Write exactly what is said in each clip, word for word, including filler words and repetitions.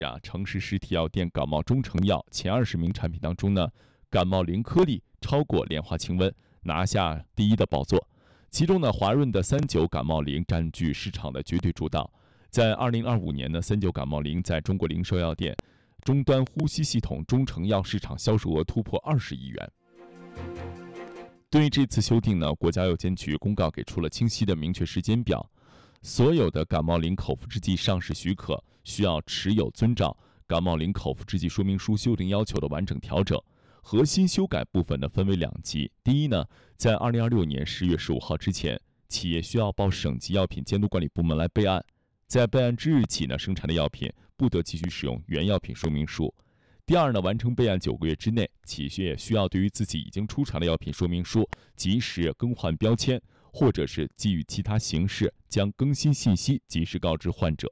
啊，城市实体药店感冒中成药前二十名产品当中呢，感冒灵颗粒超过莲花清瘟，拿下第一的宝座。其中呢，华润的三九感冒灵占据市场的绝对主导。在二零二五年呢，三九感冒灵在中国零售药店终端呼吸系统中成药市场销售额突破二十亿元。对于这次修订呢，国家药监局公告给出了清晰的明确时间表，所有的感冒灵口服制剂上市许可需要持有遵照感冒灵口服制剂说明书修订要求的完整调整。核心修改部分呢分为两级。第一呢，在二零二六年十月十五号之前，企业需要报省级药品监督管理部门来备案，在备案之日起呢，生产的药品不得继续使用原药品说明书。第二呢，完成备案九个月之内，企业需要对于自己已经出厂的药品说明书及时更换标签，或者是基于其他形式将更新信息及时告知患者。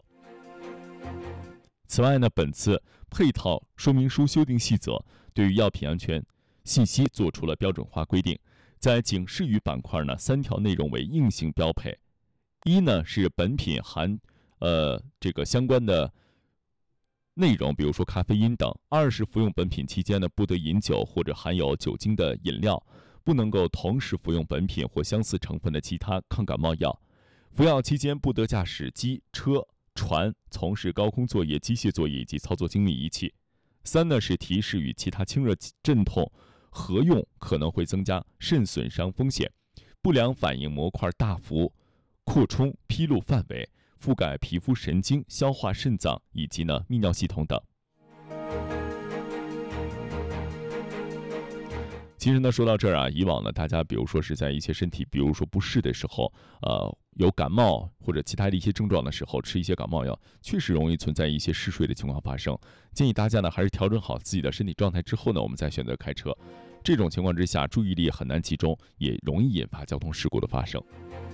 此外呢，本次配套说明书修订细则对于药品安全信息做出了标准化规定，在警示语板块呢，三条内容为硬性标配。一呢是本品含呃这个相关的内容，比如说咖啡因等。二是服用本品期间呢，不得饮酒或者含有酒精的饮料，不能够同时服用本品或相似成分的其他抗感冒药。服药期间不得驾驶机、车、船，从事高空作业、机械作业以及操作精密仪器。三呢是提示与其他清热镇痛合用可能会增加肾损伤风险，不良反应模块大幅扩充披露范围，覆盖皮肤、神经、消化、肾脏以及呢泌尿系统等。其实呢，说到这儿啊，以往呢，大家比如说是在一些身体，比如说不适的时候，呃，有感冒或者其他的一些症状的时候，吃一些感冒药，确实容易存在一些嗜睡的情况发生。建议大家呢，还是调整好自己的身体状态之后呢，我们再选择开车。这种情况之下，注意力很难集中，也容易引发交通事故的发生。